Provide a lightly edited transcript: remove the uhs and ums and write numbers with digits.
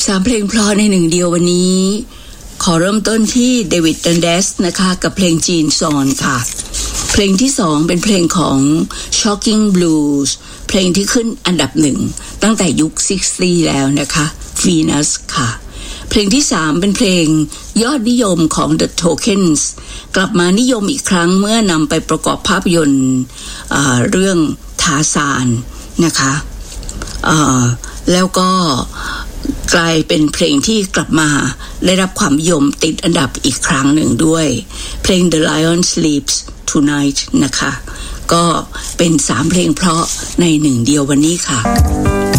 3เพลงเพราะในหนึ่งเดียววันนี้ขอเริ่มต้นที่เดวิด ดันเดสนะคะกับเพลงจีนซอนค่ะเพลงที่2เป็นเพลงของ Shocking Blues เพลงที่ขึ้นอันดับ1ตั้งแต่ยุค 60 แล้วนะคะ Venus ค่ะเพลงที่3เป็นเพลงยอดนิยมของ The Tokens กลับมานิยมอีกครั้งเมื่อนำไปประกอบภาพยนตร์เรื่องทาซานนะคะแล้วก็กลายเป็นเพลงที่กลับมาได้รับความนิยมติดอันดับอีกครั้งหนึ่งด้วยเพลง The Lion Sleeps Tonight นะคะก็เป็น3เพลงเพราะในหนึ่งเดียววันนี้ค่ะ